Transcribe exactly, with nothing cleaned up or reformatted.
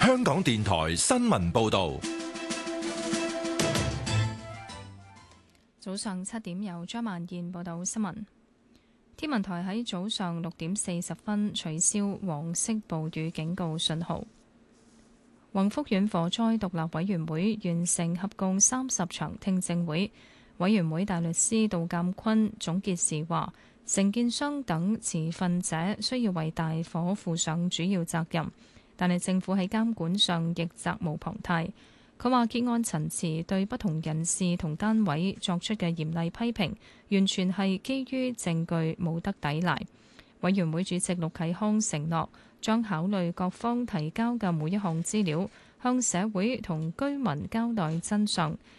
香港電台新聞報道。 早上七點由張萬燕報道新聞。天文台喺早上六點四十分取消黃色暴雨警告信號。宏福苑火災獨立委員會完成合共三十場聽證會，委員會大律師杜鑑坤總結時話，承建商等持份者需要為大火負上主要責任，但係政府喺監管上亦責無旁貸。佢話結案陳詞對不同人士同單位作出嘅嚴厲批評，完全係基於證據，冇得抵賴。委員會主席陸啟康承諾將考慮各方提交嘅每一項資料，向社會同居民交代真相，